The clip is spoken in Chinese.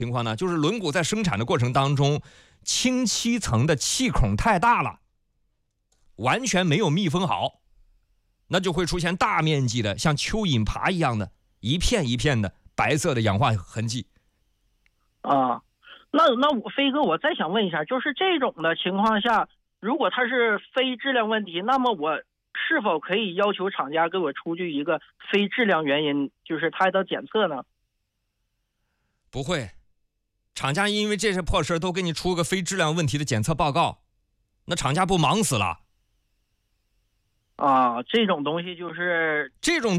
情况呢？就是轮毂在生产的过程当中，清漆层的气孔太大了，完全没有密封好，那就会出现大面积的像蚯蚓爬一样的一片一片的白色的氧化痕迹。 啊，那我飞哥，我再想问一下，就是这种的情况下，如果它是非质量问题，那么我是否可以要求厂家给我出具一个非质量原因，就是它的检测呢？ 不会，厂家因为这些破事都给你出个非质量问题的检测报告，那厂家不忙死了？ 啊，这种东西就是这种